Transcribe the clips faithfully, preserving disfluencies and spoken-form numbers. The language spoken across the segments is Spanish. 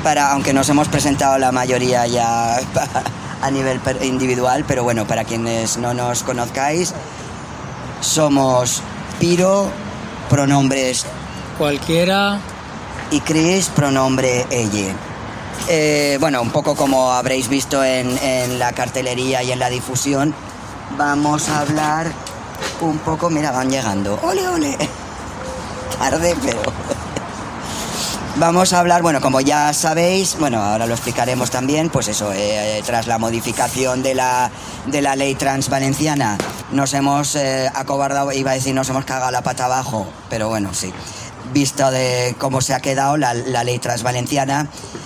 para, aunque nos hemos presentado la mayoría ya a nivel individual, pero bueno, para quienes no nos conozcáis, somos Piro, pronombres cualquiera, y Chris, pronombre ella. Eh, bueno, un poco como habréis visto en, en la cartelería y en la difusión, vamos a hablar un poco, mira, van llegando, ole, ole, tarde, pero... Vamos a hablar, bueno, como ya sabéis, bueno, ahora lo explicaremos también, pues eso, eh, tras la modificación de la, de la ley trans valenciana, nos hemos eh, acobardado, iba a decir nos hemos cagado la pata abajo, pero bueno, sí, visto de cómo se ha quedado la, la ley trans valenciana,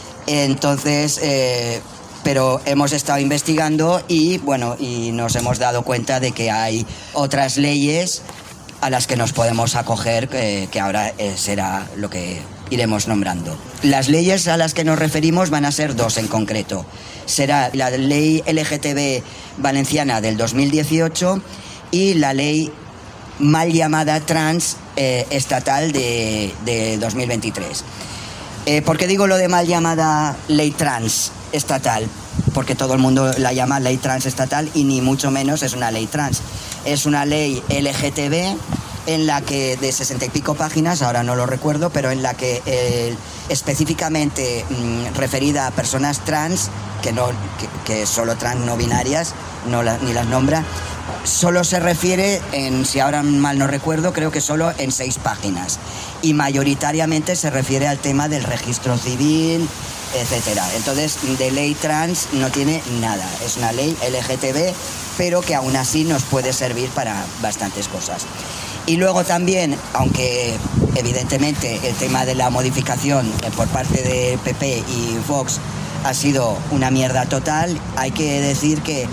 entonces, eh, pero hemos estado investigando y, bueno, y nos hemos dado cuenta de que hay otras leyes a las que nos podemos acoger, eh, que ahora eh, será lo que iremos nombrando. Las leyes a las que nos referimos van a ser dos en concreto. Será la ley L G T B valenciana del dos mil dieciocho y la ley mal llamada trans eh, estatal de, de dos mil veintitrés. Eh, ¿Por qué digo lo de mal llamada ley trans estatal? Porque todo el mundo la llama ley trans estatal y ni mucho menos es una ley trans. Es una ley L G T B en la que, de sesenta y pico páginas, ahora no lo recuerdo, pero en la que eh, específicamente mmm, referida a personas trans, que, no, que, que solo trans no binarias, no la, ni las nombra, solo se refiere, en, si ahora mal no recuerdo, creo que solo en seis páginas. Y mayoritariamente se refiere al tema del registro civil, etcétera. Entonces, de ley trans no tiene nada. Es una ley L G T B, pero que aún así nos puede servir para bastantes cosas. Y luego también, aunque evidentemente el tema de la modificación por parte de P P y Vox ha sido una mierda total, hay que decir que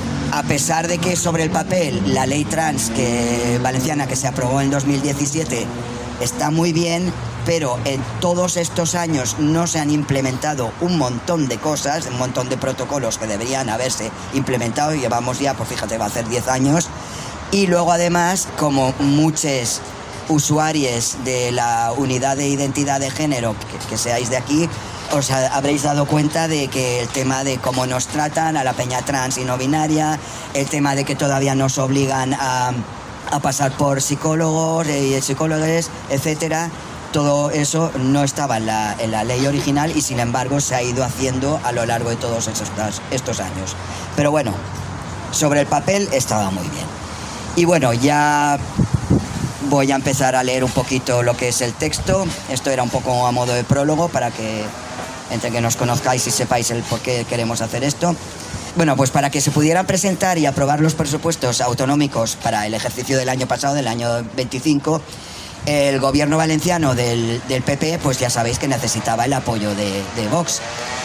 a pesar de que sobre el papel la ley trans que, valenciana que se aprobó en dos mil diecisiete está muy bien, pero en todos estos años no se han implementado un montón de cosas, un montón de protocolos que deberían haberse implementado, y llevamos ya, pues fíjate, va a hacer diez años. Y luego además, como muchos usuarios de la unidad de identidad de género que, que seáis de aquí, os habréis dado cuenta de que el tema de cómo nos tratan a la peña trans y no binaria, el tema de que todavía nos obligan a, a pasar por psicólogos y psicólogos, etcétera, todo eso no estaba en la, en la ley original y sin embargo se ha ido haciendo a lo largo de todos estos, estos años. Pero bueno, sobre el papel estaba muy bien. Y bueno, ya voy a empezar a leer un poquito lo que es el texto. Esto era un poco a modo de prólogo para que, entre que nos conozcáis y sepáis el por qué queremos hacer esto. Bueno, pues para que se pudieran presentar y aprobar los presupuestos autonómicos para el ejercicio del año pasado, del año veinticinco, el gobierno valenciano del, del P P, pues ya sabéis que necesitaba el apoyo de, de Vox.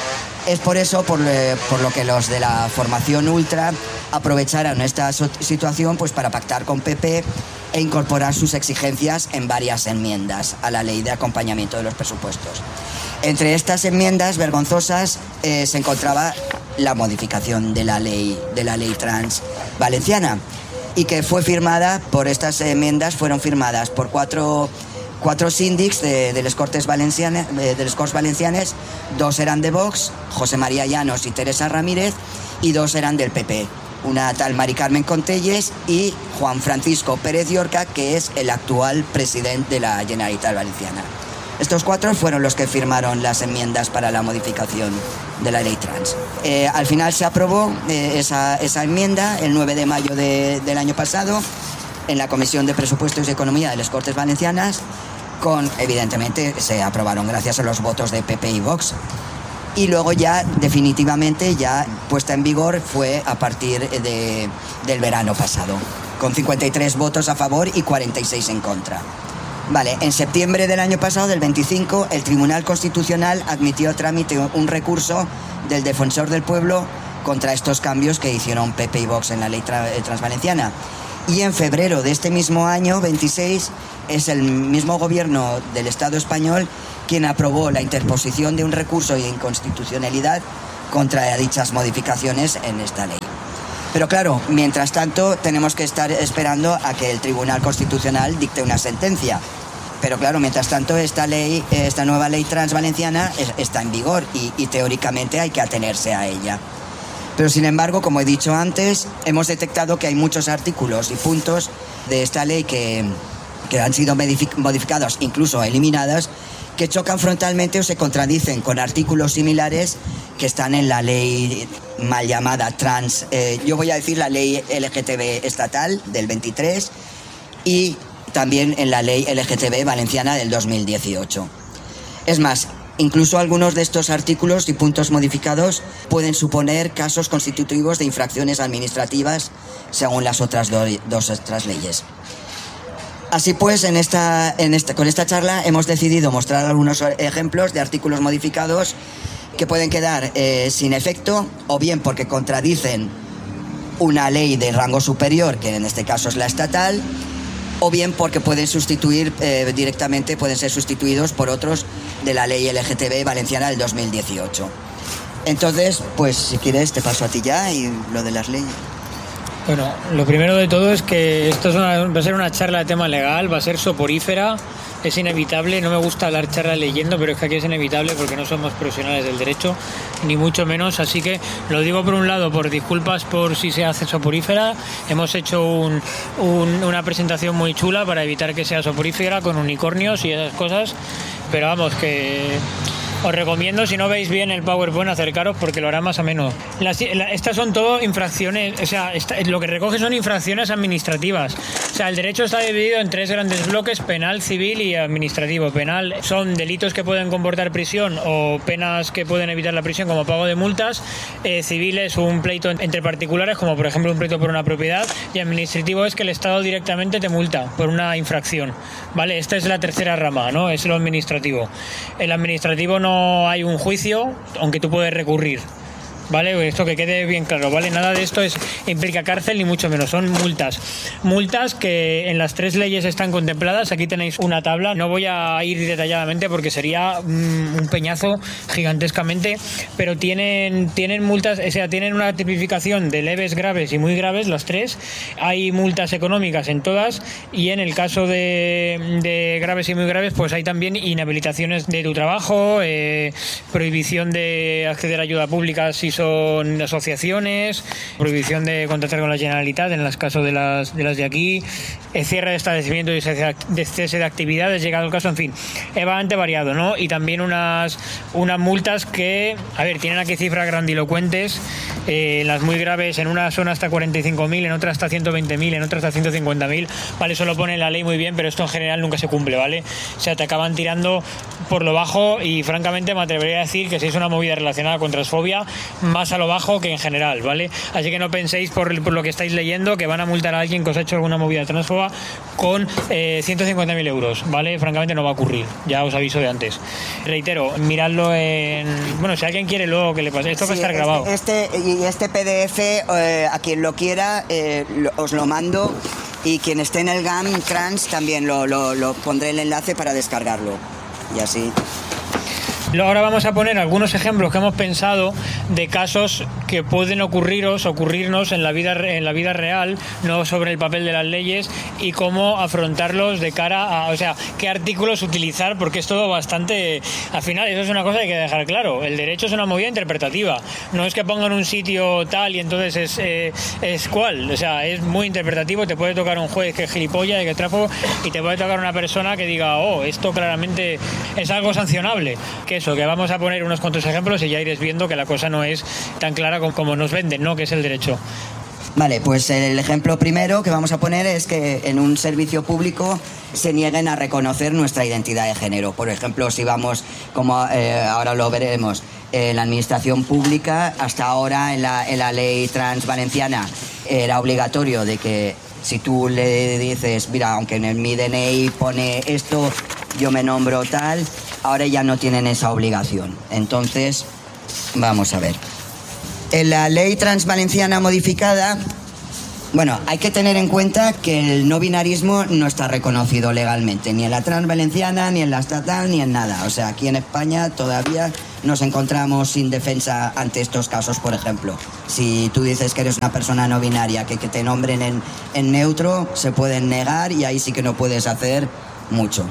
Es por eso por, eh, por lo que los de la formación ultra aprovecharon esta so- situación pues para pactar con P P e incorporar sus exigencias en varias enmiendas a la ley de acompañamiento de los presupuestos. Entre estas enmiendas vergonzosas eh, se encontraba la modificación de la ley, de la ley trans valenciana, y que fue firmada por estas enmiendas, fueron firmadas por cuatro... Cuatro síndics de, de les Cortes Valencianes, de, de les Corts Valencianes, dos eran de Vox, José María Llanos y Teresa Ramírez, y dos eran del P P, una tal Mari Carmen Contelles y Juan Francisco Pérez Llorca, que es el actual presidente de la Generalitat Valenciana. Estos cuatro fueron los que firmaron las enmiendas para la modificación de la ley trans. Eh, al final se aprobó eh, esa, esa enmienda el nueve de mayo de, del año pasado en la Comisión de Presupuestos y Economía de les Cortes Valencianas, con, evidentemente, se aprobaron gracias a los votos de P P y Vox. Y luego ya, definitivamente, ya puesta en vigor fue a partir de, del verano pasado, con cincuenta y tres votos a favor y cuarenta y seis en contra. Vale, en septiembre del año pasado, del veinticinco, el Tribunal Constitucional admitió a trámite un recurso del Defensor del Pueblo contra estos cambios que hicieron P P y Vox en la ley tra- transvalenciana. Y en febrero de este mismo año, veintiséis, es el mismo gobierno del Estado español quien aprobó la interposición de un recurso de inconstitucionalidad contra dichas modificaciones en esta ley. Pero claro, mientras tanto tenemos que estar esperando a que el Tribunal Constitucional dicte una sentencia. Pero claro, mientras tanto esta ley, esta nueva ley trans valenciana está en vigor y, y teóricamente hay que atenerse a ella. Pero sin embargo, como he dicho antes, hemos detectado que hay muchos artículos y puntos de esta ley que, que han sido modificados, incluso eliminadas, que chocan frontalmente o se contradicen con artículos similares que están en la ley mal llamada trans, eh, yo voy a decir la ley L G T B estatal del veintitrés y también en la ley L G T B valenciana del dos mil dieciocho. Es más, incluso algunos de estos artículos y puntos modificados pueden suponer casos constitutivos de infracciones administrativas según las otras do, dos otras leyes. Así pues, en esta, en esta, con esta charla hemos decidido mostrar algunos ejemplos de artículos modificados que pueden quedar eh, sin efecto, o bien porque contradicen una ley de rango superior, que en este caso es la estatal, o bien porque pueden sustituir eh, directamente, pueden ser sustituidos por otros de la ley L G T B valenciana del dos mil dieciocho. Entonces, pues si quieres te paso a ti ya y lo de las leyes. Bueno, lo primero de todo es que esto es una, va a ser una charla de tema legal, va a ser soporífera, es inevitable, no me gusta hablar charla leyendo, pero es que aquí es inevitable porque no somos profesionales del derecho, ni mucho menos, así que lo digo por un lado, por disculpas por si se hace soporífera, hemos hecho un, un, una presentación muy chula para evitar que sea soporífera con unicornios y esas cosas, pero vamos, que... Os recomiendo, si no veis bien el PowerPoint, acercaros porque lo hará más ameno. Las, la, estas son todo infracciones, o sea, esta, lo que recoge son infracciones administrativas. O sea, el derecho está dividido en tres grandes bloques: penal, civil y administrativo. Penal son delitos que pueden comportar prisión o penas que pueden evitar la prisión, como pago de multas. Eh, civil es un pleito entre particulares, como por ejemplo un pleito por una propiedad. Y administrativo es que el Estado directamente te multa por una infracción. ¿Vale? Esta es la tercera rama, ¿no? Es lo administrativo. El administrativo no No hay un juicio, aunque tú puedes recurrir, ¿vale? Esto que quede bien claro, ¿vale? Nada de esto es, implica cárcel ni mucho menos, son multas. Multas que en las tres leyes están contempladas. Aquí tenéis una tabla, no voy a ir detalladamente porque sería mm, un peñazo gigantescamente, pero tienen, tienen multas, o sea, tienen una tipificación de leves, graves y muy graves, las tres. Hay multas económicas en todas y en el caso de, de graves y muy graves, pues hay también inhabilitaciones de tu trabajo, eh, prohibición de acceder a ayuda pública si son asociaciones, prohibición de contratar con la Generalitat en los casos de las de las de aquí, eh, cierre de establecimiento y de cese de actividades, llegado el caso, en fin, es bastante variado, ¿no? Y también unas, unas multas que, a ver, tienen aquí cifras grandilocuentes, eh, las muy graves, en una son hasta cuarenta y cinco mil, en otra hasta ciento veinte mil, en otra hasta ciento cincuenta mil, ¿vale? Eso lo pone en la ley muy bien, pero esto en general nunca se cumple, ¿vale? O sea, te acaban tirando por lo bajo y francamente me atrevería a decir que si es una movida relacionada con transfobia, más a lo bajo que en general, ¿vale? Así que no penséis por, por lo que estáis leyendo que van a multar a alguien que os ha hecho alguna movida transfoba con eh, ciento cincuenta mil euros, ¿vale? Francamente no va a ocurrir, ya os aviso de antes. Reitero, miradlo en... Bueno, si alguien quiere luego que le pase, esto sí, va a estar este, grabado. Este, y este P D F, eh, a quien lo quiera, eh, lo, os lo mando, y quien esté en el G A M Trans también lo, lo, lo pondré el enlace para descargarlo, y así... Ahora vamos a poner algunos ejemplos que hemos pensado de casos que pueden ocurriros, ocurrirnos en la vida en la vida real, no sobre el papel de las leyes, y cómo afrontarlos de cara a, o sea, qué artículos utilizar, porque es todo bastante, al final eso es una cosa que hay que dejar claro, el derecho es una movida interpretativa, no es que pongan un sitio tal y entonces es, eh, es cual, o sea, es muy interpretativo, te puede tocar un juez que es gilipollas, que es tráfago, y te puede tocar una persona que diga, oh, esto claramente es algo sancionable, que eso, que vamos a poner unos cuantos ejemplos y ya iréis viendo que la cosa no es tan clara como, como nos venden, ¿no? Que es el derecho. Vale, pues el ejemplo primero que vamos a poner es que en un servicio público se nieguen a reconocer nuestra identidad de género. Por ejemplo, si vamos, como eh, ahora lo veremos, en la administración pública, hasta ahora en la, en la ley trans valenciana era obligatorio de que si tú le dices, mira, aunque en mi D N I pone esto, yo me nombro tal, ahora ya no tienen esa obligación. Entonces, vamos a ver. En la ley trans valenciana modificada, bueno, hay que tener en cuenta que el no binarismo no está reconocido legalmente, ni en la trans valenciana, ni en la estatal, ni en nada. O sea, aquí en España todavía nos encontramos sin defensa ante estos casos, por ejemplo. Si tú dices que eres una persona no binaria, que, que te nombren en, en neutro, se pueden negar y ahí sí que no puedes hacer mucho.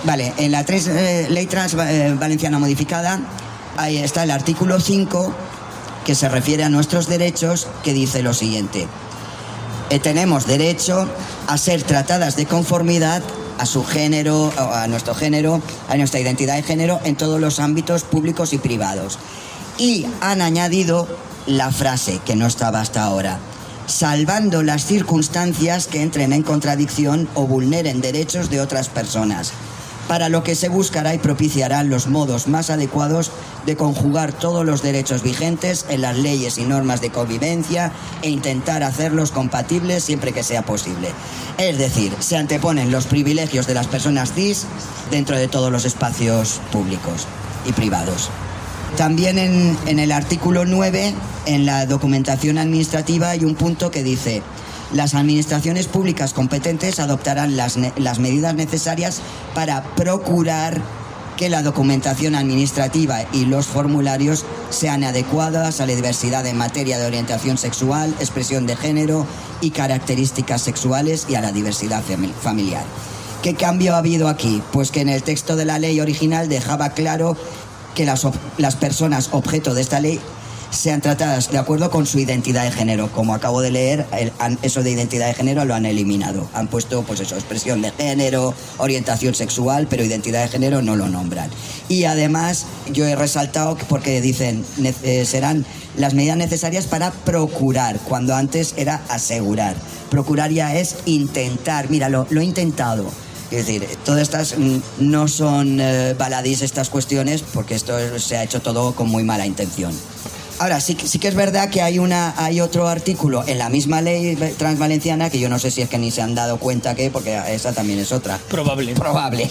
Vale, en la tres, eh, Ley Trans eh, Valenciana modificada, ahí está el artículo cinco, que se refiere a nuestros derechos, que dice lo siguiente. Eh, tenemos derecho a ser tratadas de conformidad a su género, a nuestro género, a nuestra identidad de género en todos los ámbitos públicos y privados. Y han añadido la frase que no estaba hasta ahora: salvando las circunstancias que entren en contradicción o vulneren derechos de otras personas, para lo que se buscará y propiciarán los modos más adecuados de conjugar todos los derechos vigentes en las leyes y normas de convivencia e intentar hacerlos compatibles siempre que sea posible. Es decir, se anteponen los privilegios de las personas cis dentro de todos los espacios públicos y privados. También en, en el artículo nueve, en la documentación administrativa, hay un punto que dice: las administraciones públicas competentes adoptarán las, las medidas necesarias para procurar que la documentación administrativa y los formularios sean adecuadas a la diversidad en materia de orientación sexual, expresión de género y características sexuales y a la diversidad familiar. ¿Qué cambio ha habido aquí? Pues que en el texto de la ley original dejaba claro que las, las personas objeto de esta ley sean tratadas de acuerdo con su identidad de género. Como acabo de leer, el, eso de identidad de género lo han eliminado. Han puesto, pues eso, expresión de género, orientación sexual, pero identidad de género no lo nombran. Y además, yo he resaltado porque dicen, eh, serán las medidas necesarias para procurar, cuando antes era asegurar. Procurar ya es intentar. Mira, lo, lo he intentado. Es decir, todas estas no son eh, baladís estas cuestiones, porque esto se ha hecho todo con muy mala intención. Ahora, sí, sí que es verdad que hay, una, hay otro artículo en la misma ley transvalenciana que yo no sé si es que ni se han dado cuenta que, porque esa también es otra. Probable. Probable.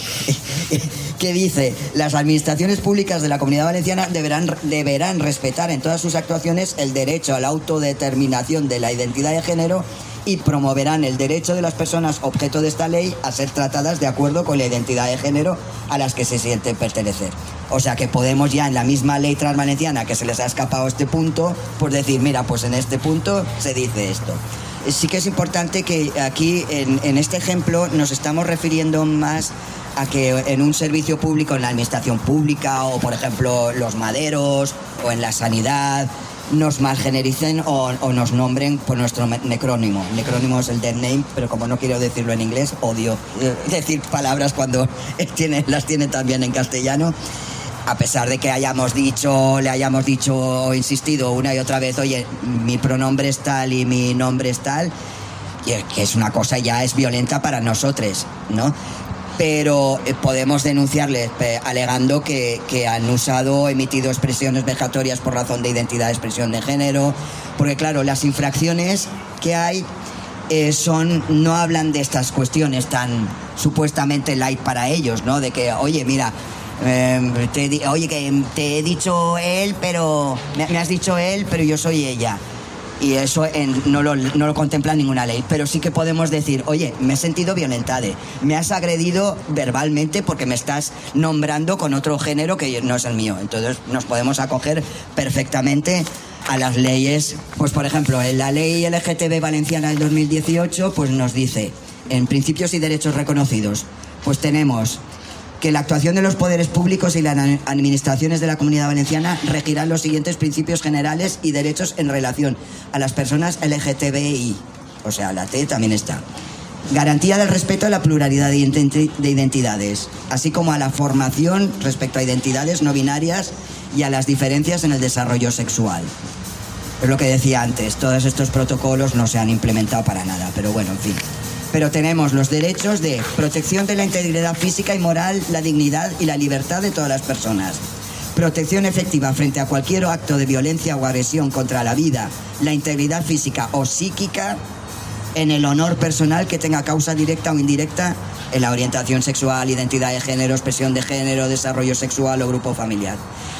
Que dice: las administraciones públicas de la Comunidad Valenciana deberán, deberán respetar en todas sus actuaciones el derecho a la autodeterminación de la identidad de género y promoverán el derecho de las personas objeto de esta ley a ser tratadas de acuerdo con la identidad de género a las que se sienten pertenecer. O sea que podemos ya en la misma ley transvalenciana, que se les ha escapado este punto, pues decir, mira, pues en este punto se dice esto. Sí que es importante que aquí, en, en este ejemplo, nos estamos refiriendo más a que en un servicio público, en la administración pública, o por ejemplo los maderos, o en la sanidad, nos malgenericen o, o nos nombren por nuestro necrónimo. Necrónimo es el dead name, pero como no quiero decirlo en inglés, odio decir palabras cuando tiene, las tiene también en castellano. A pesar de que hayamos dicho, le hayamos dicho o insistido una y otra vez, oye, mi pronombre es tal y mi nombre es tal, que es una cosa ya es violenta para nosotros, ¿no? Pero eh, podemos denunciarles eh, alegando que, que han usado o emitido expresiones vejatorias por razón de identidad de expresión de género, porque claro, las infracciones que hay eh, son no hablan de estas cuestiones tan supuestamente light para ellos, ¿no? De que, oye, mira, eh, te, oye, que te he dicho él, pero me, me has dicho él, pero yo soy ella. Y eso en, no, lo, no lo contempla ninguna ley. Pero sí que podemos decir, oye, me he sentido violentada, me has agredido verbalmente porque me estás nombrando con otro género que no es el mío. Entonces nos podemos acoger perfectamente a las leyes. Pues por ejemplo, en la ley L G T B valenciana del dos mil dieciocho, pues nos dice, en principios y derechos reconocidos, pues tenemos que la actuación de los poderes públicos y las administraciones de la Comunidad Valenciana regirán los siguientes principios generales y derechos en relación a las personas L G T B I. O sea, la T también está. Garantía del respeto a la pluralidad de identidades, así como a la formación respecto a identidades no binarias y a las diferencias en el desarrollo sexual. Es lo que decía antes, todos estos protocolos no se han implementado para nada, pero bueno, en fin. Pero tenemos los derechos de protección de la integridad física y moral, la dignidad y la libertad de todas las personas. Protección efectiva frente a cualquier acto de violencia o agresión contra la vida, la integridad física o psíquica, en el honor personal que tenga causa directa o indirecta en la orientación sexual, identidad de género, expresión de género, desarrollo sexual o grupo familiar.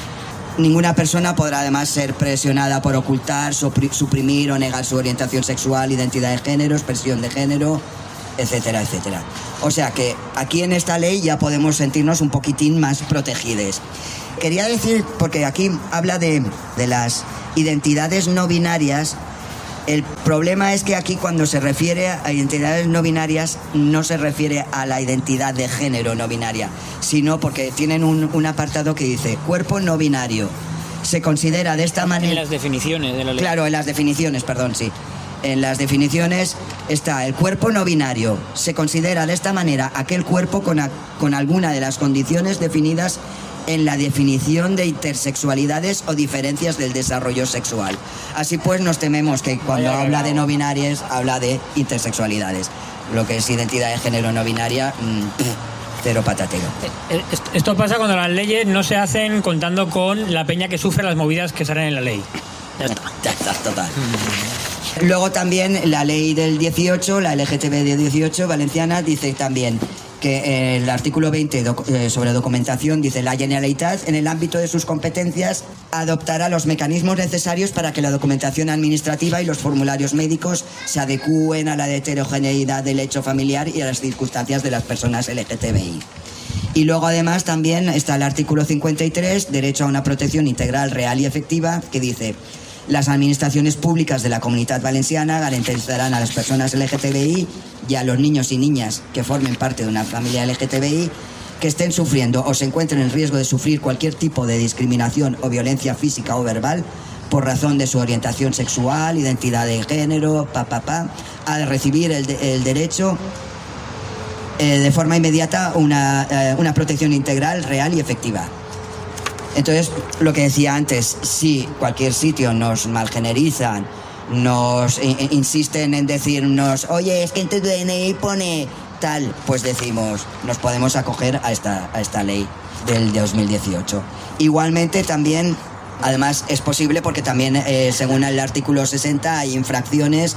Ninguna persona podrá además ser presionada por ocultar, suprimir o negar su orientación sexual, identidad de género, expresión de género, etcétera, etcétera. O sea que aquí en esta ley ya podemos sentirnos un poquitín más protegidos. Quería decir, porque aquí habla de, de las identidades no binarias, El problema es que aquí cuando se refiere a identidades no binarias no se refiere a la identidad de género no binaria, sino porque tienen un, un apartado que dice cuerpo no binario. Se considera de esta manera... En las definiciones de la ley. Claro, en las definiciones, perdón, sí. En las definiciones está el cuerpo no binario. Se considera de esta manera aquel cuerpo con, a, con alguna de las condiciones definidas en la definición de intersexualidades o diferencias del desarrollo sexual. Así pues, nos tememos que cuando Vaya habla cagao. de no binarias, habla de intersexualidades. Lo que es identidad de género no binaria, mmm, cero patatero. Eh, eh, Esto pasa cuando las leyes no se hacen contando con la peña que sufre las movidas que salen en la ley. Ya está. Ya está, total. Luego también la ley del dieciocho, la L G T B de dieciocho valenciana, dice también que eh, el artículo veinte doc, eh, sobre documentación dice la Generalitat en el ámbito de sus competencias adoptará los mecanismos necesarios para que la documentación administrativa y los formularios médicos se adecúen a la heterogeneidad del hecho familiar y a las circunstancias de las personas L G T B I. Y luego además también está el artículo cincuenta y tres, derecho a una protección integral, real y efectiva, que dice las administraciones públicas de la Comunidad Valenciana garantizarán a las personas L G T B I y a los niños y niñas que formen parte de una familia L G T B I que estén sufriendo o se encuentren en riesgo de sufrir cualquier tipo de discriminación o violencia física o verbal por razón de su orientación sexual, identidad de género, pa, pa, pa, a recibir el, de, el derecho eh, de forma inmediata una, eh, una protección integral, real y efectiva. Entonces, lo que decía antes, si cualquier sitio nos malgenerizan, nos in- insisten en decirnos, oye, es que en tu D N I pone tal, pues decimos, nos podemos acoger a esta, a esta ley del dos mil dieciocho. Igualmente también, además es posible porque también eh, según el artículo sesenta hay infracciones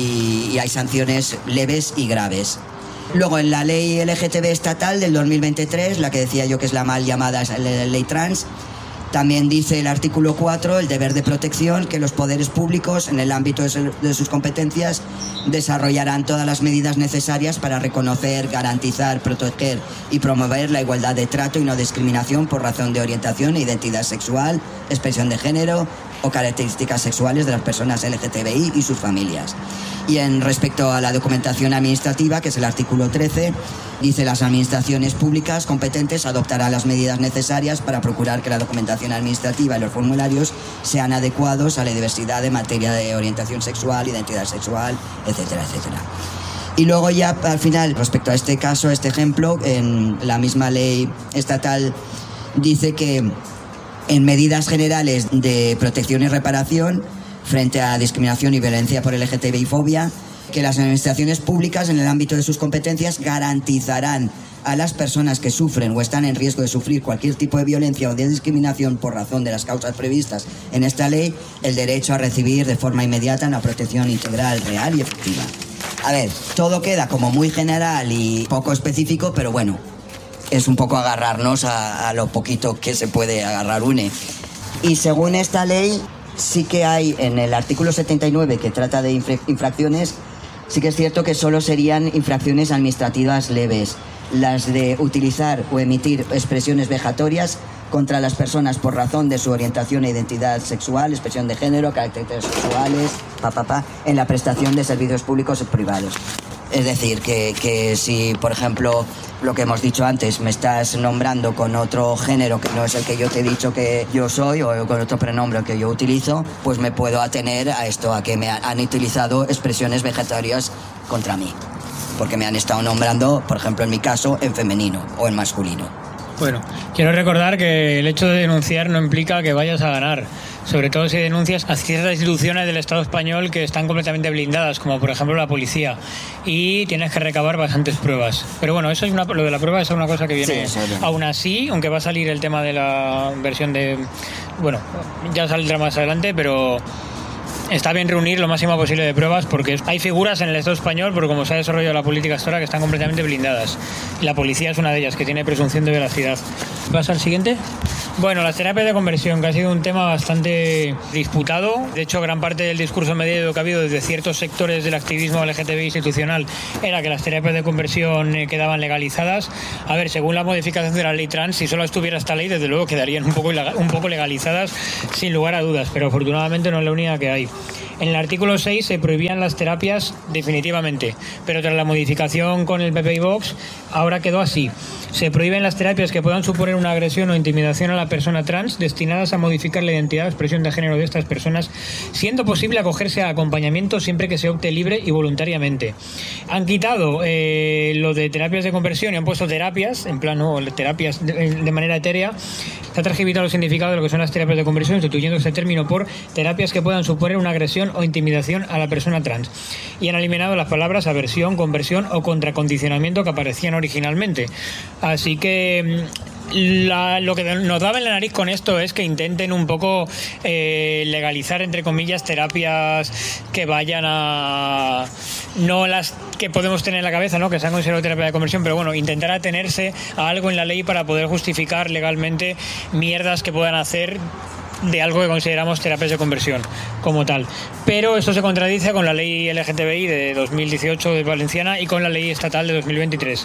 y, y hay sanciones leves y graves. Luego en la ley L G T B estatal del dos mil veintitrés, la que decía yo que es la mal llamada ley trans, también dice el artículo cuatro, el deber de protección, que los poderes públicos en el ámbito de, su, de sus competencias desarrollarán todas las medidas necesarias para reconocer, garantizar, proteger y promover la igualdad de trato y no discriminación por razón de orientación e identidad sexual, expresión de género o características sexuales de las personas L G T B I y sus familias. Y en respecto a la documentación administrativa, que es el artículo trece, dice las administraciones públicas competentes adoptarán las medidas necesarias para procurar que la documentación administrativa y los formularios sean adecuados a la diversidad de materia de orientación sexual, identidad sexual, etcétera, etcétera. Y luego ya al final, respecto a este caso, este ejemplo, en la misma ley estatal dice que en medidas generales de protección y reparación frente a discriminación y violencia por L G T B I fobia, que las administraciones públicas en el ámbito de sus competencias garantizarán a las personas que sufren o están en riesgo de sufrir cualquier tipo de violencia o de discriminación por razón de las causas previstas en esta ley el derecho a recibir de forma inmediata una protección integral, real y efectiva. A ver, todo queda como muy general y poco específico, pero bueno, es un poco agarrarnos a, a lo poquito que se puede agarrar une. Y según esta ley, sí que hay en el artículo setenta y nueve que trata de infra- infracciones, sí que es cierto que solo serían infracciones administrativas leves, las de utilizar o emitir expresiones vejatorias contra las personas por razón de su orientación e identidad sexual, expresión de género, caracteres sexuales, pa, pa, pa, en la prestación de servicios públicos o privados. Es decir, que, que si, por ejemplo, lo que hemos dicho antes, me estás nombrando con otro género que no es el que yo te he dicho que yo soy o con otro prenombre que yo utilizo, pues me puedo atener a esto, a que me han utilizado expresiones vejatorias contra mí. Porque me han estado nombrando, por ejemplo, en mi caso, en femenino o en masculino. Bueno, quiero recordar que el hecho de denunciar no implica que vayas a ganar, sobre todo si denuncias a ciertas instituciones del Estado español que están completamente blindadas, como por ejemplo la policía, y tienes que recabar bastantes pruebas. Pero bueno, eso es una, lo de la prueba es una cosa que viene. Sí, aún así, aunque va a salir el tema de la versión de... Bueno, ya saldrá más adelante, pero... Está bien reunir lo máximo posible de pruebas porque hay figuras en el Estado español, pero como se ha desarrollado la política hasta ahora, que están completamente blindadas. Y la policía es una de ellas, que tiene presunción de veracidad. ¿Vas al siguiente? Bueno, las terapias de conversión, que ha sido un tema bastante disputado. De hecho, gran parte del discurso mediático que ha habido desde ciertos sectores del activismo L G T B I institucional era que las terapias de conversión eh, quedaban legalizadas. A ver, según la modificación de la ley trans, si solo estuviera esta ley, desde luego quedarían un poco, ilegal, un poco legalizadas, sin lugar a dudas, pero afortunadamente no es la única que hay. En el artículo seis se prohibían las terapias definitivamente, pero tras la modificación con el P P I Vox, ahora quedó así. Se prohíben las terapias que puedan suponer una agresión o intimidación a la persona trans destinadas a modificar la identidad o expresión de género de estas personas, siendo posible acogerse a acompañamiento siempre que se opte libre y voluntariamente. Han quitado eh, lo de terapias de conversión y han puesto terapias, en plan, no, terapias de, de manera etérea. Se ha transcribitado el significado de lo que son las terapias de conversión, sustituyendo este término por terapias que puedan suponer una agresión o intimidación a la persona trans. Y han eliminado las palabras aversión, conversión o contracondicionamiento que aparecían originalmente. Así que la, lo que nos daba en la nariz con esto es que intenten un poco eh, legalizar, entre comillas, terapias que vayan a... no las que podemos tener en la cabeza, ¿no?, que se han considerado terapia de conversión, pero bueno, intentar atenerse a algo en la ley para poder justificar legalmente mierdas que puedan hacer de algo que consideramos terapias de conversión como tal. Pero esto se contradice con la ley L G T B I de dos mil dieciocho de Valenciana y con la ley estatal de dos mil veintitrés.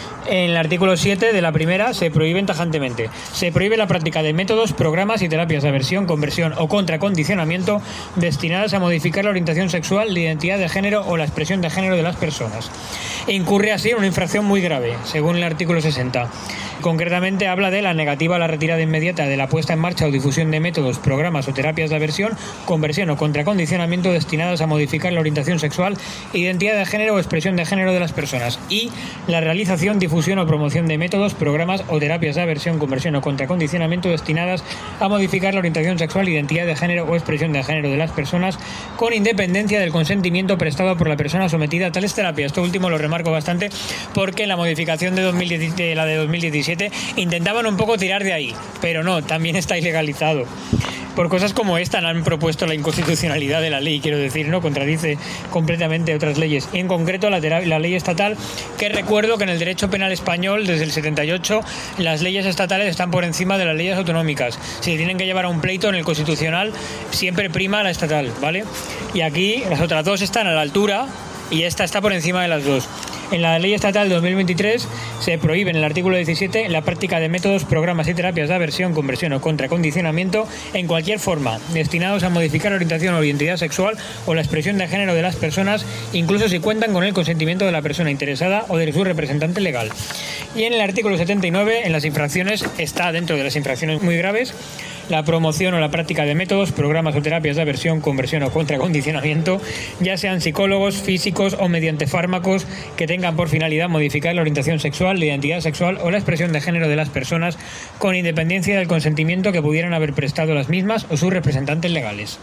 En el artículo siete de la primera se prohíben tajantemente. Se prohíbe la práctica de métodos, programas y terapias de aversión, conversión o contracondicionamiento destinadas a modificar la orientación sexual, la identidad de género o la expresión de género de las personas. E incurre así en una infracción muy grave, según el artículo sesenta. Concretamente habla de la negativa a la retirada inmediata de la puesta en marcha o difusión de métodos, programas o terapias de aversión, conversión o contracondicionamiento destinadas a modificar la orientación sexual, identidad de género o expresión de género de las personas, y la realización, difusión o promoción de métodos, programas o terapias de aversión, conversión o contracondicionamiento destinadas a modificar la orientación sexual, identidad de género o expresión de género de las personas, con independencia del consentimiento prestado por la persona sometida a tales terapias. Esto último lo remarco bastante porque en la modificación de, dos mil diez, de la de dos mil diecisiete intentaban un poco tirar de ahí, pero no, también está ilegalizado. Por cosas como esta han propuesto la inconstitucionalidad de la ley, quiero decir, ¿no? Contradice completamente otras leyes. Y en concreto la, la ley estatal, que recuerdo que en el derecho penal español, desde el setenta y ocho, las leyes estatales están por encima de las leyes autonómicas. Si tienen que llevar a un pleito en el constitucional, siempre prima la estatal, ¿vale? Y aquí las otras dos están a la altura y esta está por encima de las dos. En la ley estatal de dos mil veintitrés se prohíbe en el artículo diecisiete la práctica de métodos, programas y terapias de aversión, conversión o contracondicionamiento en cualquier forma, destinados a modificar la orientación o identidad sexual o la expresión de género de las personas, incluso si cuentan con el consentimiento de la persona interesada o de su representante legal. Y en el artículo setenta y nueve, en las infracciones, está dentro de las infracciones muy graves, la promoción o la práctica de métodos, programas o terapias de aversión, conversión o contracondicionamiento, ya sean psicólogos, físicos o mediante fármacos que tengan por finalidad modificar la orientación sexual, la identidad sexual o la expresión de género de las personas, con independencia del consentimiento que pudieran haber prestado las mismas o sus representantes legales.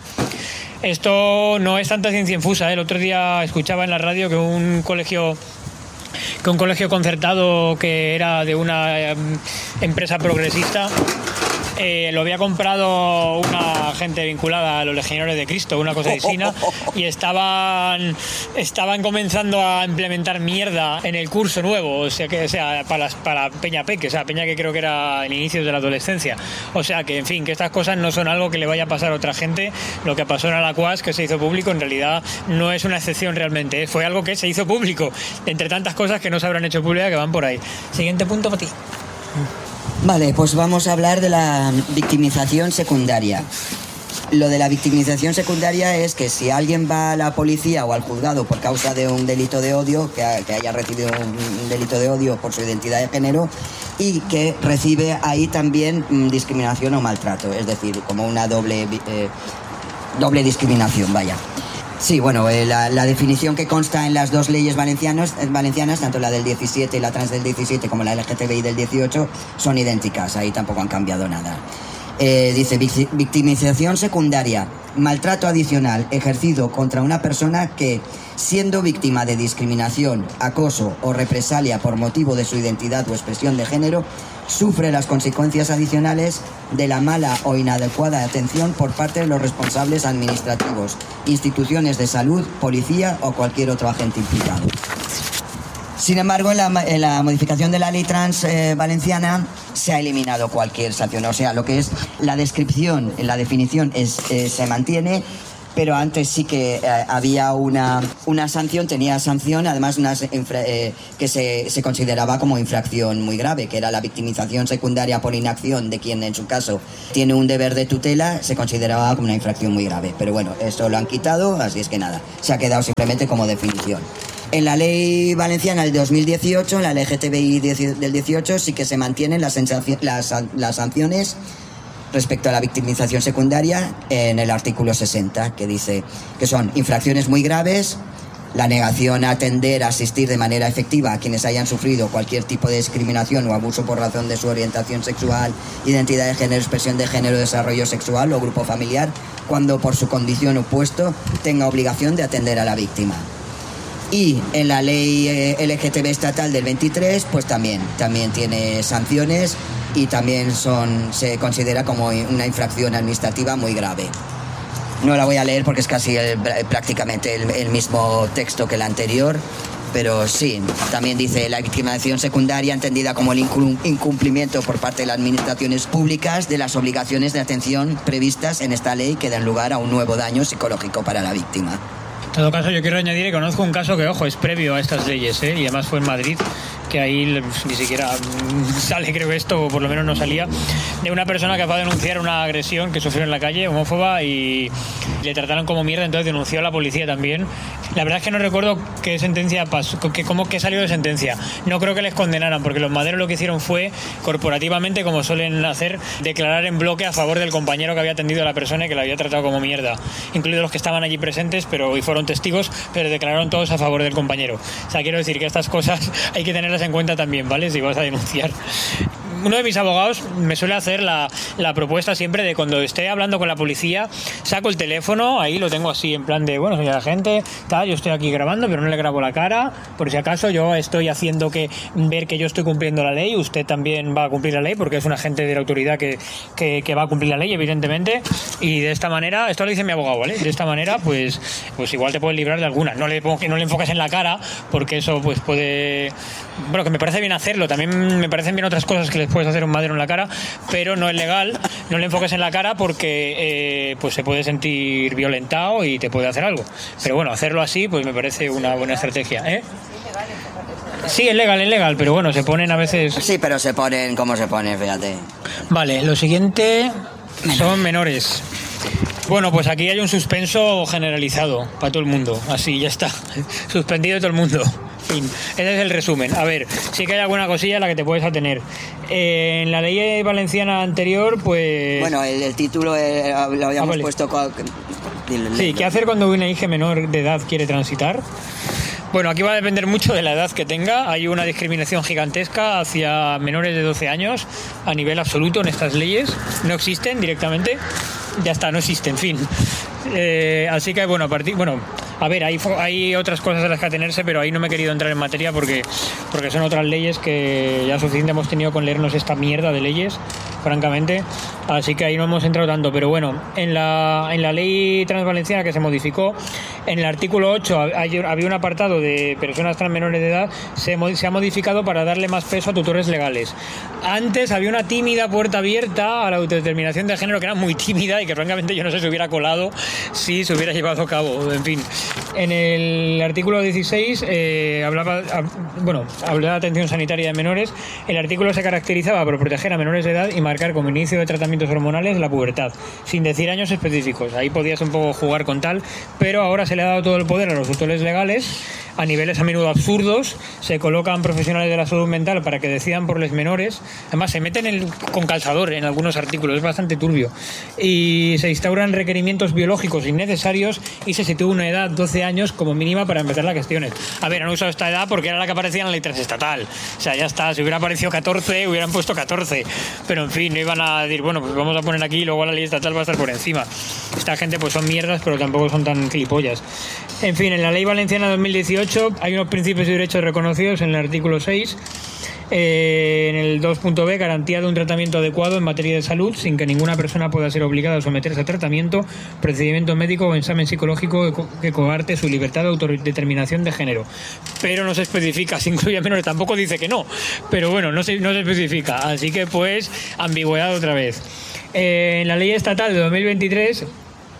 Esto no es tanta ciencia infusa, ¿eh? El otro día escuchaba en la radio que un colegio que un colegio concertado que era de una eh, empresa progresista Eh, lo había comprado una gente vinculada a los Legionarios de Cristo, una cosa distinta, y estaban estaban comenzando a implementar mierda en el curso nuevo, o sea, que o sea para, para Peña Peque, o sea, Peña que creo que era en inicios de la adolescencia. O sea, que en fin, que estas cosas no son algo que le vaya a pasar a otra gente. Lo que pasó en Alacuas, que se hizo público, en realidad no es una excepción realmente, ¿eh? Fue algo que se hizo público, entre tantas cosas que no se habrán hecho públicas que van por ahí. Siguiente punto para ti. Vale, pues vamos a hablar de la victimización secundaria. Lo de la victimización secundaria es que si alguien va a la policía o al juzgado por causa de un delito de odio, que, ha, que haya recibido un, un delito de odio por su identidad de género y que recibe ahí también mmm, discriminación o maltrato, es decir, como una doble, eh, doble discriminación, vaya. Sí, bueno, eh, la, la definición que consta en las dos leyes valencianos, valencianas, tanto la del diecisiete y la trans del diecisiete como la L G T B I del dieciocho, son idénticas, ahí tampoco han cambiado nada. Eh, dice, victimización secundaria, maltrato adicional ejercido contra una persona que, siendo víctima de discriminación, acoso o represalia por motivo de su identidad o expresión de género, sufre las consecuencias adicionales de la mala o inadecuada atención por parte de los responsables administrativos, instituciones de salud, policía o cualquier otro agente implicado. Sin embargo, en la, en la modificación de la ley trans eh, valenciana se ha eliminado cualquier sanción. O sea, lo que es la descripción, la definición es, eh, se mantiene, pero antes sí que eh, había una, una sanción, tenía sanción, además una, eh, que se, se consideraba como infracción muy grave, que era la victimización secundaria por inacción de quien en su caso tiene un deber de tutela, se consideraba como una infracción muy grave. Pero bueno, esto lo han quitado, así es que nada, se ha quedado simplemente como definición. En la ley valenciana del dos mil dieciocho, en la L G T B I del dieciocho, sí que se mantienen las, las, las sanciones respecto a la victimización secundaria en el artículo sesenta, que dice que son infracciones muy graves, la negación a atender, a asistir de manera efectiva a quienes hayan sufrido cualquier tipo de discriminación o abuso por razón de su orientación sexual, identidad de género, expresión de género, desarrollo sexual o grupo familiar, cuando por su condición o puesto tenga obligación de atender a la víctima. Y en la ley eh, L G T B estatal del veintitrés, pues también, también tiene sanciones y también son, se considera como una infracción administrativa muy grave. No la voy a leer porque es casi el, prácticamente el, el mismo texto que el anterior, pero sí, también dice la victimización secundaria entendida como el incumplimiento por parte de las administraciones públicas de las obligaciones de atención previstas en esta ley que dan lugar a un nuevo daño psicológico para la víctima. En todo caso, yo quiero añadir que conozco un caso que, ojo, es previo a estas leyes, ¿eh? Y además fue en Madrid, que ahí ni siquiera sale, creo que esto, o por lo menos no salía, de una persona que fue a denunciar una agresión que sufrió en la calle, homófoba, y le trataron como mierda, entonces denunció a la policía también. La verdad es que no recuerdo qué sentencia pasó, que, cómo que salió de sentencia. No creo que les condenaran, porque los maderos lo que hicieron fue, corporativamente, como suelen hacer, declarar en bloque a favor del compañero que había atendido a la persona y que la había tratado como mierda, incluidos los que estaban allí presentes, pero y fueron testigos, pero declararon todos a favor del compañero. O sea, quiero decir que estas cosas hay que tenerlas en cuenta también, ¿vale? Si vas a denunciar. Uno de mis abogados me suele hacer la, la propuesta siempre de cuando esté hablando con la policía, saco el teléfono, ahí lo tengo así en plan de, bueno, soy agente, tal, yo estoy aquí grabando, pero no le grabo la cara, por si acaso yo estoy haciendo que ver que yo estoy cumpliendo la ley, usted también va a cumplir la ley, porque es un agente de la autoridad que, que, que va a cumplir la ley, evidentemente, y de esta manera, esto lo dice mi abogado, ¿vale? De esta manera, pues, pues igual te puedes librar de alguna. No le, no le enfoques en la cara, porque eso pues puede... Bueno, que me parece bien hacerlo, también me parecen bien otras cosas que les puedes hacer un madero en la cara, pero no es legal, no le enfoques en la cara porque eh, pues se puede sentir violentado y te puede hacer algo. Pero bueno, hacerlo así pues me parece una buena estrategia, ¿eh? Sí, es legal, es legal, pero bueno, se ponen a veces... Sí, pero se ponen como se ponen, fíjate. Vale, lo siguiente son menores. Bueno, pues aquí hay un suspenso generalizado para todo el mundo, así ya está, suspendido todo el mundo. Fin. Ese es el resumen. A ver, sí que hay alguna cosilla a la que te puedes atener. Eh, en la ley valenciana anterior, pues... Bueno, el, el título eh, lo habíamos ah, vale. puesto... Con... Sí, ¿qué hacer cuando una hija menor de edad quiere transitar? Bueno, aquí va a depender mucho de la edad que tenga. Hay una discriminación gigantesca hacia menores de doce años a nivel absoluto en estas leyes. No existen directamente. Ya está, no existen, en fin. Eh, así que, bueno, a partir... Bueno, a ver, hay, hay otras cosas a las que atenerse, pero ahí no me he querido entrar en materia porque, porque son otras leyes que ya suficiente hemos tenido con leernos esta mierda de leyes, francamente. Así que ahí no hemos entrado tanto. Pero bueno, en la, en la ley transvalenciana que se modificó, en el artículo ocho hay, había un apartado de personas trans menores de edad, se, se ha modificado para darle más peso a tutores legales. Antes había una tímida puerta abierta a la autodeterminación de género que era muy tímida y que francamente yo no sé si hubiera colado si se hubiera llevado a cabo. En fin, en el artículo dieciséis eh, hablaba, bueno, hablaba de atención sanitaria de menores. El artículo se caracterizaba por proteger a menores de edad y marcar como inicio de tratamientos hormonales la pubertad, sin decir años específicos. Ahí podías un poco jugar con tal, pero ahora se le ha dado todo el poder a los tutores legales a niveles a menudo absurdos. Se colocan profesionales de la salud mental para que decidan por los menores. Además se meten el, con calzador en algunos artículos, es bastante turbio, y se instauran requerimientos biológicos innecesarios y se sitúa una edad doce años como mínima para empezar las cuestiones. A ver, han usado esta edad porque era la que aparecía en la ley transestatal, o sea, ya está. Si hubiera aparecido catorce, hubieran puesto catorce, pero en fin, no iban a decir, bueno, pues vamos a poner aquí y luego la ley estatal va a estar por encima. Esta gente pues son mierdas, pero tampoco son tan gilipollas. En fin, en la ley valenciana dos mil dieciocho hay unos principios y derechos reconocidos en el artículo seis. Eh, en el dos punto b, garantía de un tratamiento adecuado en materia de salud sin que ninguna persona pueda ser obligada a someterse a tratamiento, procedimiento médico o examen psicológico que, co que coarte su libertad de autodeterminación de género. Pero no se especifica si incluye menores, tampoco dice que no, pero bueno, no se, no se especifica, así que pues ambigüedad otra vez. Eh, en la ley estatal de dos mil veintitrés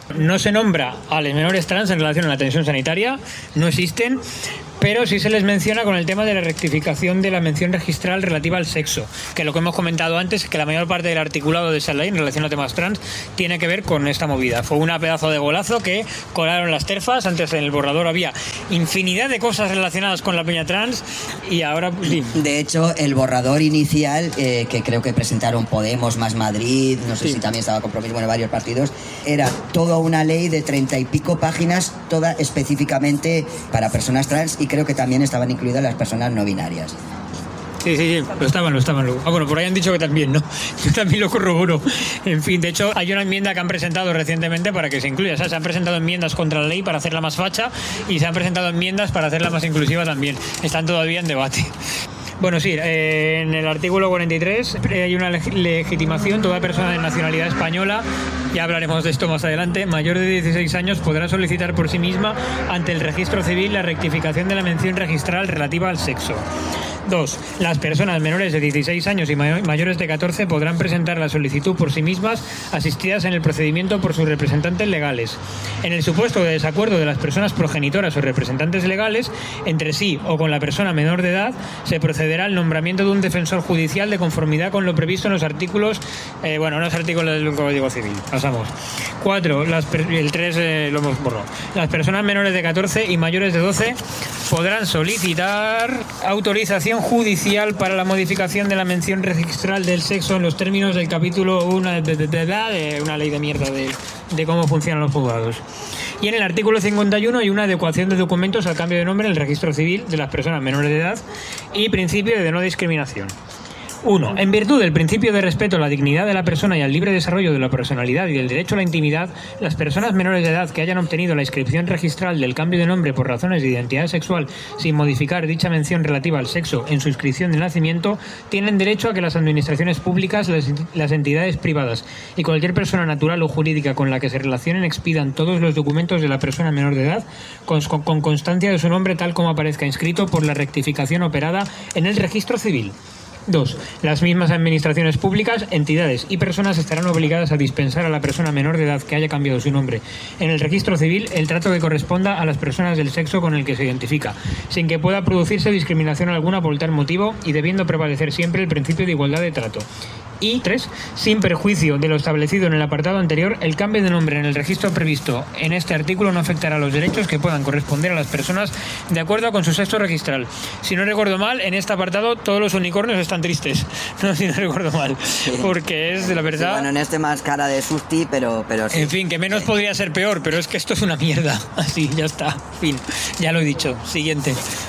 No se nombra a los menores trans en relación a la atención sanitaria, no existen, pero sí se les menciona con el tema de la rectificación de la mención registral relativa al sexo, que lo que hemos comentado antes es que la mayor parte del articulado de esa ley en relación a temas trans tiene que ver con esta movida. Fue una pedazo de golazo que colaron las terfas. Antes en el borrador había infinidad de cosas relacionadas con la peña trans y ahora... Sí. De hecho, el borrador inicial, eh, que creo que presentaron Podemos más Madrid, no sé sí. si también estaba Compromiso, bueno, varios partidos, era toda una ley de treinta y pico páginas, toda específicamente para personas trans, y creo que también estaban incluidas las personas no binarias. Sí, sí, sí, lo estaban, lo estaban. Ah, bueno, por ahí han dicho que también, ¿no? Yo también lo corroboro. En fin, de hecho, hay una enmienda que han presentado recientemente para que se incluya. O sea, se han presentado enmiendas contra la ley para hacerla más facha y se han presentado enmiendas para hacerla más inclusiva también. Están todavía en debate. Bueno, sí, eh, en el artículo cuarenta y tres eh, hay una leg- legitimación. Toda persona de nacionalidad española, ya hablaremos de esto más adelante, mayor de dieciséis años, podrá solicitar por sí misma ante el registro civil la rectificación de la mención registral relativa al sexo. Dos. Las personas menores de dieciséis años y may- mayores de catorce podrán presentar la solicitud por sí mismas, asistidas en el procedimiento por sus representantes legales. En el supuesto de desacuerdo de las personas progenitoras o representantes legales entre sí o con la persona menor de edad, se procederá al nombramiento de un defensor judicial de conformidad con lo previsto en los artículos, eh, bueno, en los artículos del Código Civil. Pasamos. Cuatro. Las per- el tres eh, lo hemos borrado. Las personas menores de catorce y mayores de doce podrán solicitar autorización judicial para la modificación de la mención registral del sexo en los términos del capítulo uno de, de, de, de, de una ley de mierda de, de cómo funcionan los juzgados. Y en el artículo cincuenta y uno hay una adecuación de documentos al cambio de nombre en el registro civil de las personas menores de edad y principio de no discriminación. uno. En virtud del principio de respeto a la dignidad de la persona y al libre desarrollo de la personalidad y del derecho a la intimidad, las personas menores de edad que hayan obtenido la inscripción registral del cambio de nombre por razones de identidad sexual sin modificar dicha mención relativa al sexo en su inscripción de nacimiento tienen derecho a que las administraciones públicas, las, las entidades privadas y cualquier persona natural o jurídica con la que se relacionen expidan todos los documentos de la persona menor de edad con, con, con constancia de su nombre tal como aparezca inscrito por la rectificación operada en el registro civil. Dos. Las mismas administraciones públicas, entidades y personas estarán obligadas a dispensar a la persona menor de edad que haya cambiado su nombre en el registro civil el trato que corresponda a las personas del sexo con el que se identifica, sin que pueda producirse discriminación alguna por tal motivo y debiendo prevalecer siempre el principio de igualdad de trato. Y tres. Sin perjuicio de lo establecido en el apartado anterior, el cambio de nombre en el registro previsto en este artículo no afectará a los derechos que puedan corresponder a las personas de acuerdo con su sexo registral. Si no recuerdo mal, en este apartado todos los unicornios están tristes. No, si no recuerdo mal. Sí. Porque es, de la verdad... Sí, bueno, en este más cara de susti, pero, pero sí. En fin, que menos sí. podría ser peor, pero es que esto es una mierda. Así, ya está. Fin. Ya lo he dicho. Siguiente.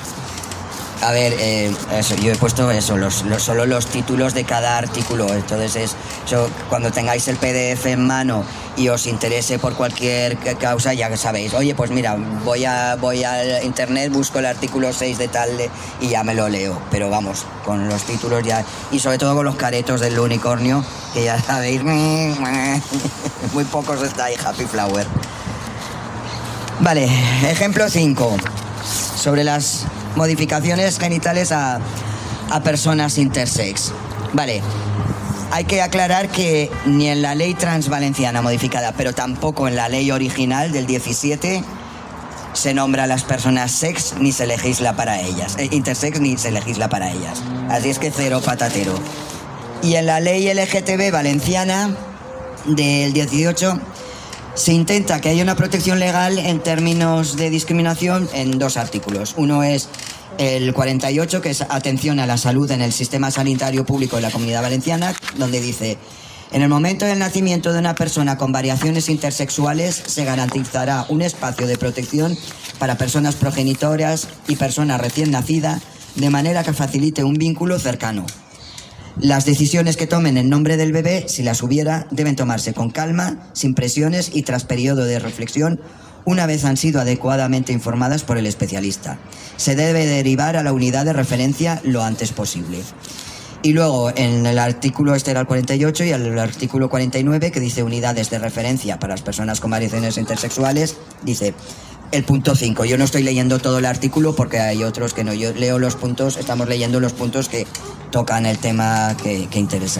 A ver, eh, eso, yo he puesto eso, los, los, solo los títulos de cada artículo. Entonces, es, eso, cuando tengáis el P D F en mano y os interese por cualquier causa, ya sabéis, oye, pues mira, voy a voy a internet, busco el artículo seis de tal de, y ya me lo leo. Pero vamos, con los títulos ya, y sobre todo con los caretos del unicornio, que ya sabéis, muy pocos está ahí, Happy Flower. Vale, ejemplo cinco. Sobre las modificaciones genitales a, a personas intersex. Vale, hay que aclarar que ni en la ley trans valenciana modificada, pero tampoco en la ley original del diecisiete se nombra a las personas sex ni se legisla para ellas. Eh, intersex ni se legisla para ellas. Así es que cero patatero. Y en la ley L G T B valenciana del dieciocho se intenta que haya una protección legal en términos de discriminación en dos artículos. Uno es el cuarenta y ocho, que es atención a la salud en el sistema sanitario público de la Comunidad Valenciana, donde dice: en el momento del nacimiento de una persona con variaciones intersexuales se garantizará un espacio de protección para personas progenitoras y personas recién nacidas, de manera que facilite un vínculo cercano. Las decisiones que tomen en nombre del bebé, si las hubiera, deben tomarse con calma, sin presiones y tras periodo de reflexión, una vez han sido adecuadamente informadas por el especialista. Se debe derivar a la unidad de referencia lo antes posible. Y luego, en el artículo, este era el cuarenta y ocho, y el artículo cuarenta y nueve, que dice unidades de referencia para las personas con variaciones intersexuales, dice el punto cinco. Yo no estoy leyendo todo el artículo porque hay otros que no. Yo leo los puntos, estamos leyendo los puntos que tocan el tema que, que interesa.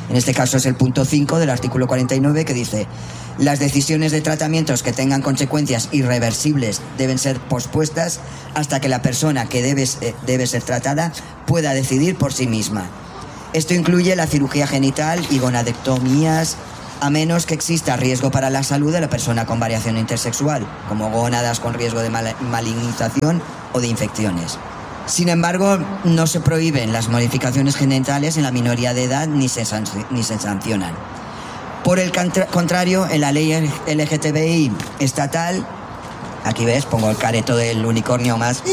En este caso es el punto cinco del artículo cuarenta y nueve, que dice: las decisiones de tratamientos que tengan consecuencias irreversibles deben ser pospuestas hasta que la persona que debe, debe ser tratada pueda decidir por sí misma. Esto incluye la cirugía genital y gonadectomías, a menos que exista riesgo para la salud de la persona con variación intersexual, como gónadas con riesgo de mal- malignización o de infecciones. Sin embargo, no se prohíben las modificaciones genitales en la minoría de edad ni se, sanc- ni se sancionan. Por el contra- contrario, en la ley L G T B I estatal, aquí ves, pongo el careto del unicornio más,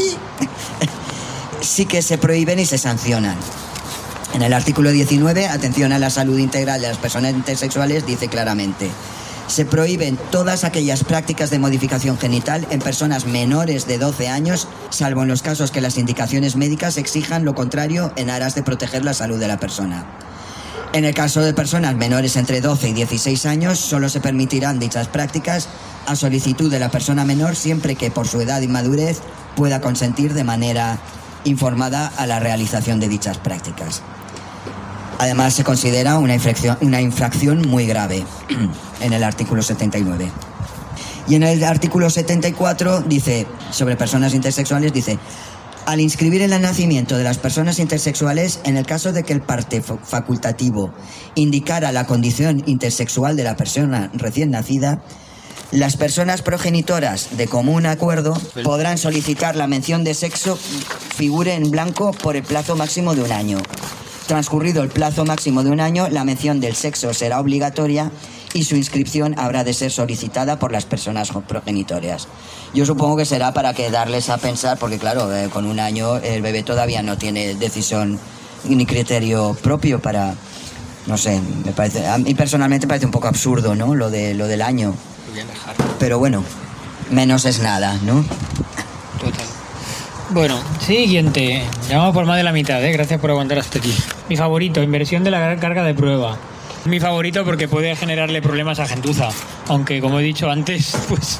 sí que se prohíben y se sancionan. En el artículo diecinueve, atención a la salud integral de las personas intersexuales, dice claramente: se prohíben todas aquellas prácticas de modificación genital en personas menores de doce años, salvo en los casos que las indicaciones médicas exijan lo contrario en aras de proteger la salud de la persona. En el caso de personas menores entre doce y dieciséis años, solo se permitirán dichas prácticas a solicitud de la persona menor, siempre que por su edad y madurez pueda consentir de manera informada a la realización de dichas prácticas. Además, se considera una infracción, una infracción muy grave en el artículo setenta y nueve. Y en el artículo setenta y cuatro dice, sobre personas intersexuales, dice: al inscribir el nacimiento de las personas intersexuales, en el caso de que el parte facultativo indicara la condición intersexual de la persona recién nacida, las personas progenitoras de común acuerdo podrán solicitar la mención de sexo figure en blanco por el plazo máximo de un año. Transcurrido el plazo máximo de un año, la mención del sexo será obligatoria y su inscripción habrá de ser solicitada por las personas progenitoras. Yo supongo que será para que darles a pensar, porque claro, eh, con un año el bebé todavía no tiene decisión ni criterio propio para, no sé, me parece, a mí personalmente me parece un poco absurdo, ¿no? Lo de lo del año. Pero bueno, menos es nada, ¿no? Total. Bueno, siguiente. Llevamos por más de la mitad, ¿eh? Gracias por aguantar hasta aquí. Mi favorito, inversión de la carga de prueba. Mi favorito porque puede generarle problemas a gentuza, aunque como he dicho antes, pues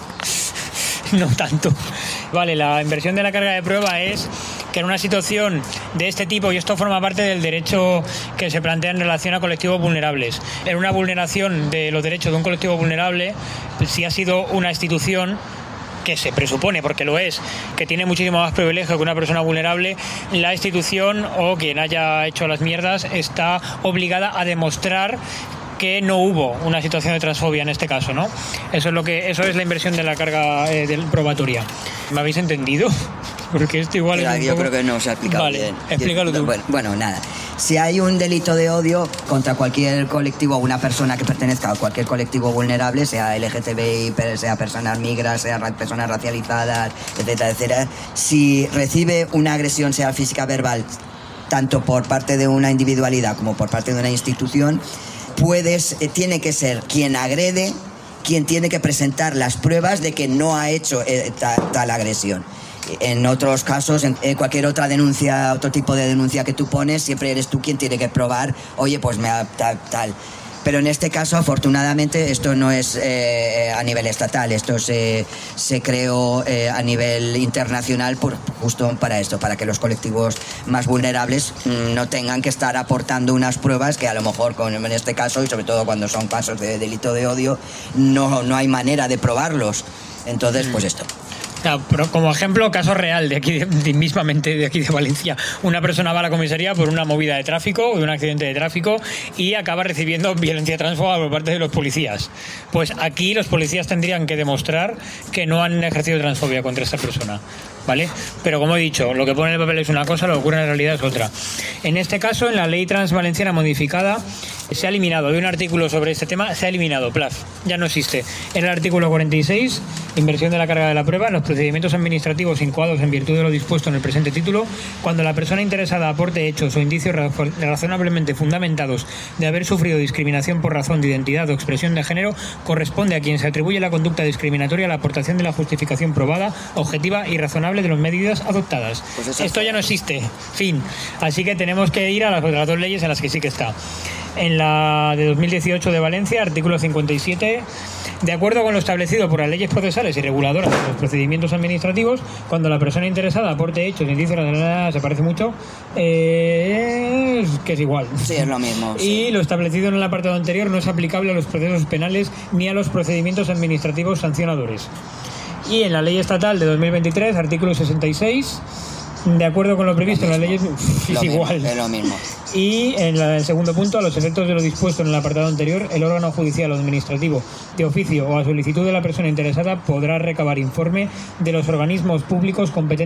no tanto. Vale, la inversión de la carga de prueba es que en una situación de este tipo, y esto forma parte del derecho que se plantea en relación a colectivos vulnerables, en una vulneración de los derechos de un colectivo vulnerable, si ha sido una institución que se presupone, porque lo es, que tiene muchísimo más privilegio que una persona vulnerable, la institución o quien haya hecho las mierdas está obligada a demostrar que no hubo una situación de transfobia en este caso, ¿no? Eso es lo que, eso es la inversión de la carga eh, del probatoria. ¿Me habéis entendido? Porque esto igual Mira, es un yo poco... creo que no se ha explicado vale, bien. explícalo tú. Bueno, bueno, nada. Si hay un delito de odio contra cualquier colectivo o una persona que pertenezca a cualquier colectivo vulnerable, sea L G T B I, sea personas migras, sea personas racializadas, etcétera, etcétera, si recibe una agresión, sea física, verbal, tanto por parte de una individualidad como por parte de una institución, puedes, eh, tiene que ser quien agrede quien tiene que presentar las pruebas de que no ha hecho eh, ta, tal agresión. En otros casos, en, en cualquier otra denuncia, otro tipo de denuncia que tú pones, siempre eres tú quien tiene que probar, oye, pues me ha tal, tal. Pero en este caso, afortunadamente, esto no es eh, a nivel estatal, esto se, se creó eh, a nivel internacional por, justo para esto, para que los colectivos más vulnerables mmm, no tengan que estar aportando unas pruebas que a lo mejor, con, en este caso, y sobre todo cuando son casos de delito de odio, no, no hay manera de probarlos. Entonces, pues esto. Claro, pero como ejemplo, caso real de aquí, de, de, mismamente de aquí de Valencia. Una persona va a la comisaría por una movida de tráfico o un accidente de tráfico y acaba recibiendo violencia transfoba por parte de los policías. Pues aquí los policías tendrían que demostrar que no han ejercido transfobia contra esta persona, ¿vale? Pero como he dicho, lo que pone en el papel es una cosa, lo que ocurre en la realidad es otra. En este caso, en la ley trans valenciana modificada, se ha eliminado de un artículo sobre este tema, se ha eliminado, plaf, ya no existe. En el artículo cuarenta y seis, inversión de la carga de la prueba, en los procedimientos administrativos incoados en virtud de lo dispuesto en el presente título, cuando la persona interesada aporte hechos o indicios razonablemente fundamentados de haber sufrido discriminación por razón de identidad o expresión de género, corresponde a quien se atribuye la conducta discriminatoria la aportación de la justificación probada, objetiva y razonable de las medidas adoptadas. Pues esto ya no existe, fin. Así que tenemos que ir a las otras dos leyes en las que sí que está. En la de dos mil dieciocho de Valencia, artículo cincuenta y siete, de acuerdo con lo establecido por las leyes procesales y reguladoras de los procedimientos administrativos, cuando la persona interesada aporte hechos, indicios, se parece mucho, eh, que es igual. Sí, es lo mismo. Y sí. lo establecido en el apartado anterior no es aplicable a los procesos penales ni a los procedimientos administrativos sancionadores. Y en la ley estatal de dos mil veintitrés, artículo sesenta y seis, de acuerdo con lo previsto en las leyes, es Lo igual. mismo, es lo mismo. Y en la- el segundo punto, a los efectos de lo dispuesto en el apartado anterior, el órgano judicial o administrativo, de oficio o a solicitud de la persona interesada, podrá recabar informe de los organismos públicos competentes